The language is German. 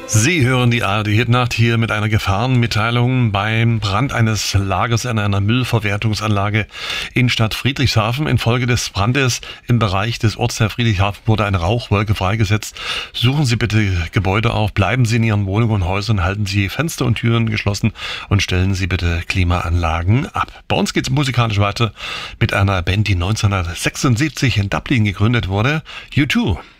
Sie hören die ARD-Hitnacht hier mit einer Gefahrenmitteilung beim Brand eines Lagers in einer Müllverwertungsanlage in Stadt Friedrichshafen. Infolge des Brandes im Bereich des Ortsteils Friedrichshafen wurde eine Rauchwolke freigesetzt. Suchen Sie bitte Gebäude auf, bleiben Sie in Ihren Wohnungen und Häusern, halten Sie Fenster und Türen geschlossen und stellen Sie bitte Klimaanlagen ab. Bei uns geht es musikalisch weiter mit einer Band, die 1976 in Dublin gegründet wurde, U2.